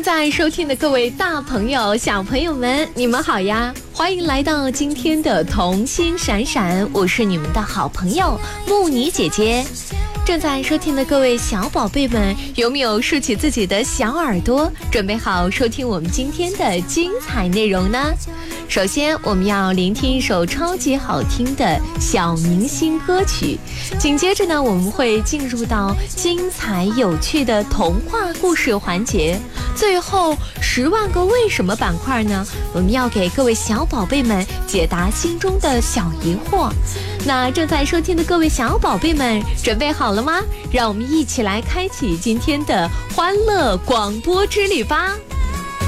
在收听的各位大朋友小朋友们，你们好呀，欢迎来到今天的童心闪闪，我是你们的好朋友木妮姐姐。正在收听的各位小宝贝们，有没有竖起自己的小耳朵，准备好收听我们今天的精彩内容呢？首先我们要聆听一首超级好听的小明星歌曲，紧接着呢我们会进入到精彩有趣的童话故事环节，最后10万个为什么板块呢，我们要给各位小宝贝们解答心中的小疑惑。那正在收听的各位小宝贝们准备好了吗？让我们一起来开启今天的欢乐广播之旅吧。